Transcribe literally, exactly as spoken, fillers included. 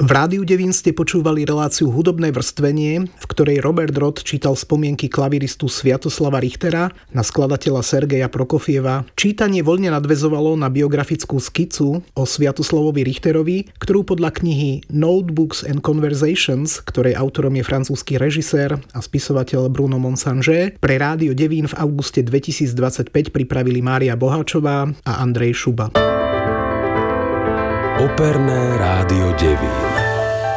V Rádiu Devín ste počúvali reláciu Hudobné vrstvenie, v ktorej Robert Rod čítal spomienky klaviristu Sviatoslava Richtera na skladateľa Sergeja Prokofieva. Čítanie voľne nadväzovalo na biografickú skicu o Sviatoslavovi Richterovi, ktorú podľa knihy Notebooks and Conversations, ktorej autorom je francúzsky režisér a spisovateľ Bruno Monsanger, pre Rádio Devín v auguste dvetisícdvadsaťpäť pripravili Mária Boháčová a Andrej Šuba. Operné rádio Devín.